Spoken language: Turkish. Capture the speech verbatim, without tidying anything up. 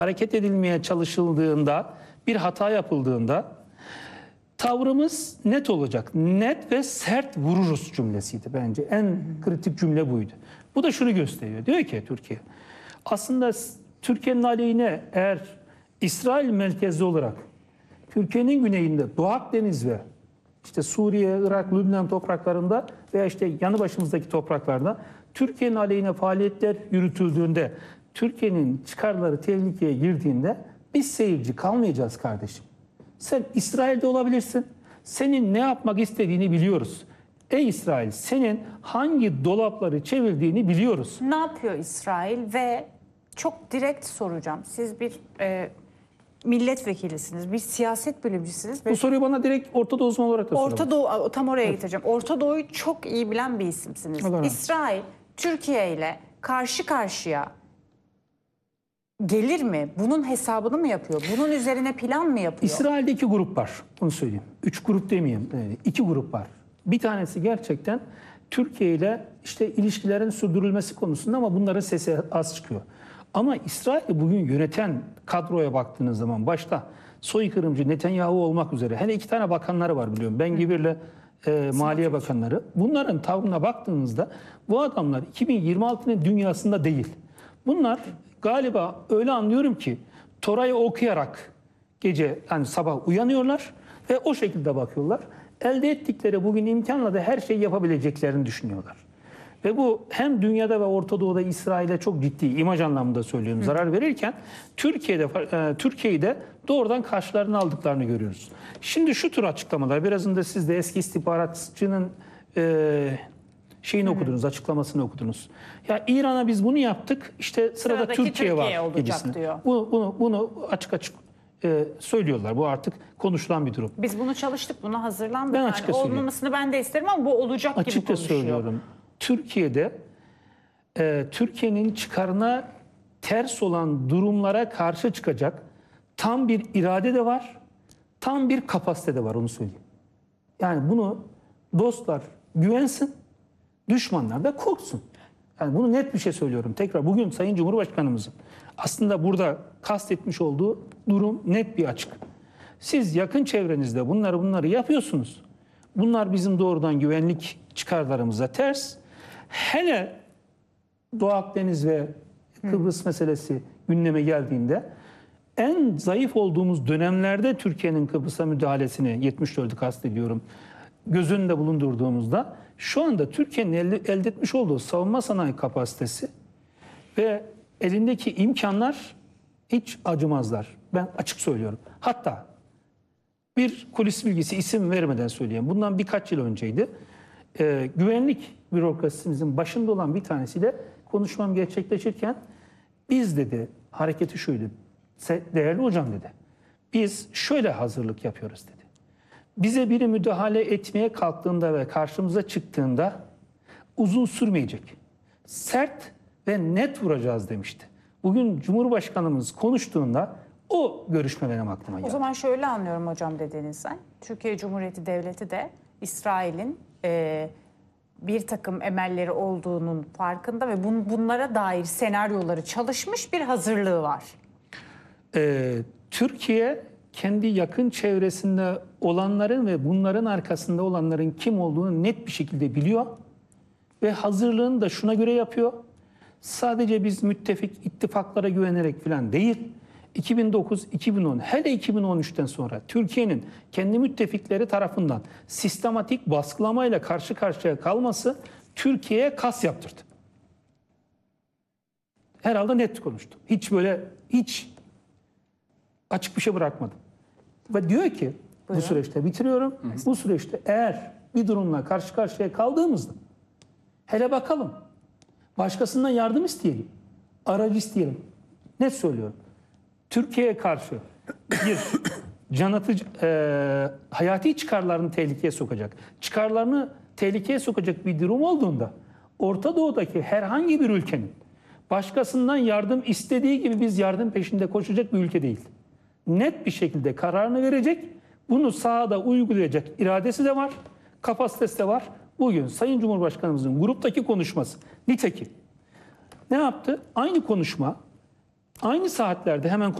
hareket edilmeye çalışıldığında, bir hata yapıldığında tavrımız net olacak. Net ve sert vururuz cümlesiydi bence. En kritik cümle buydu. Bu da şunu gösteriyor. Diyor ki Türkiye, aslında Türkiye'nin aleyhine eğer İsrail merkezli olarak Türkiye'nin güneyinde Doğu Akdeniz ve işte Suriye, Irak, Lübnan topraklarında veya işte yanı başımızdaki topraklarda Türkiye'nin aleyhine faaliyetler yürütüldüğünde, Türkiye'nin çıkarları tehlikeye girdiğinde biz seyirci kalmayacağız kardeşim. Sen İsrail'de olabilirsin. Senin ne yapmak istediğini biliyoruz. Ey İsrail, senin hangi dolapları çevirdiğini biliyoruz. Ne yapıyor İsrail ve çok direkt soracağım. Siz bir e, milletvekilisiniz, bir siyaset bilimcisiniz. Bu soruyu bana direkt Orta Doğu uzmanı olarak da soralım. Orta Doğu, tam oraya evet. getireceğim. Orta Doğu'yu çok iyi bilen bir isimsiniz. Allah İsrail, Türkiye ile karşı karşıya gelir mi? Bunun hesabını mı yapıyor? Bunun üzerine plan mı yapıyor? İsrail'de iki grup var. Onu söyleyeyim. Üç grup demeyeyim. İki grup var. Bir tanesi gerçekten Türkiye ile işte ilişkilerin sürdürülmesi konusunda ama bunların sesi az çıkıyor. Ama İsrail'i bugün yöneten kadroya baktığınız zaman başta soykırımcı Netanyahu olmak üzere hele iki tane bakanları var biliyorum. Ben Gibir'le e, Maliye Bakanları. Bunların tavrına baktığınızda bu adamlar iki bin yirmi altının dünyasında değil. Bunlar galiba öyle anlıyorum ki Tora'yı okuyarak gece yani sabah uyanıyorlar ve o şekilde bakıyorlar. Elde ettikleri bugün imkanla da her şeyi yapabileceklerini düşünüyorlar. Ve bu hem dünyada ve Orta Doğu'da İsrail'e çok ciddi imaj anlamında söylüyorum zarar verirken Türkiye'de e, Türkiye'yi de doğrudan karşılarına aldıklarını görüyoruz. Şimdi şu tür açıklamalar birazında siz de eski istihbaratçının e, şeyini Hı -hı. okudunuz, açıklamasını okudunuz. Ya İran'a biz bunu yaptık, işte sırada Sıradaki Türkiye, Türkiye var gibisine. Diyor. Bunu, bunu, bunu açık açık e, söylüyorlar. Bu artık konuşulan bir durum. Biz bunu çalıştık, buna hazırlandık. Ben yani olmamasını ben de isterim ama bu olacak açıkça gibi konuşuyor. söylüyorum. Türkiye'de e, Türkiye'nin çıkarına ters olan durumlara karşı çıkacak tam bir irade de var, tam bir kapasite de var onu söyleyeyim. Yani bunu dostlar güvensin, düşmanlar da korksun. Yani bunu net bir şey söylüyorum. Tekrar bugün Sayın Cumhurbaşkanımızın aslında burada kastetmiş olduğu durum net bir açık. Siz yakın çevrenizde bunları bunları yapıyorsunuz. Bunlar bizim doğrudan güvenlik çıkarlarımıza ters. Hele Doğu Akdeniz ve Kıbrıs Hı. meselesi gündeme geldiğinde en zayıf olduğumuz dönemlerde Türkiye'nin Kıbrıs'a müdahalesini yetmiş dördü kastediyorum göz önünde bulundurduğumuzda şu anda Türkiye'nin elde, elde etmiş olduğu savunma sanayi kapasitesi ve elindeki imkanlar hiç acımazlar. Ben açık söylüyorum. Hatta bir kulis bilgisi isim vermeden söyleyeyim. Bundan birkaç yıl önceydi. Ee, güvenlik bürokrasimizin başında olan bir tanesiyle konuşmam gerçekleşirken biz dedi, hareketi şuydu. Değerli hocam dedi. Biz şöyle hazırlık yapıyoruz dedi. Bize biri müdahale etmeye kalktığında ve karşımıza çıktığında uzun sürmeyecek. Sert ve net vuracağız demişti. Bugün Cumhurbaşkanımız konuştuğunda o görüşme benim aklıma geldi. O zaman şöyle anlıyorum hocam dediğinizden. Türkiye Cumhuriyeti Devleti de İsrail'in e, bir takım emelleri olduğunun farkında ve bun, bunlara dair senaryoları çalışmış bir hazırlığı var. Ee, Türkiye kendi yakın çevresinde olanların ve bunların arkasında olanların kim olduğunu net bir şekilde biliyor. Ve hazırlığını da şuna göre yapıyor. Sadece biz müttefik ittifaklara güvenerek falan değil. iki bin dokuz iki bin on hele iki bin on üçten sonra Türkiye'nin kendi müttefikleri tarafından sistematik baskılamayla karşı karşıya kalması Türkiye'ye kas yaptırdı. Herhalde net konuştu. Hiç böyle hiç açık bir şey bırakmadım. Ve diyor ki Buyurun. bu süreçte bitiriyorum. Hı hı. Bu süreçte eğer bir durumla karşı karşıya kaldığımızda hele bakalım. Başkasından yardım isteyelim. Aracı isteyelim. Net söylüyorum. Türkiye'ye karşı bir can atıcı, e, hayati çıkarlarını tehlikeye sokacak, çıkarlarını tehlikeye sokacak bir durum olduğunda Orta Doğu'daki herhangi bir ülkenin başkasından yardım istediği gibi biz yardım peşinde koşacak bir ülke değil. Net bir şekilde kararını verecek, bunu sahada uygulayacak iradesi de var, kapasitesi de var. Bugün Sayın Cumhurbaşkanımızın gruptaki konuşması, nitekim ne yaptı? Aynı konuşma Aynı saatlerde hemen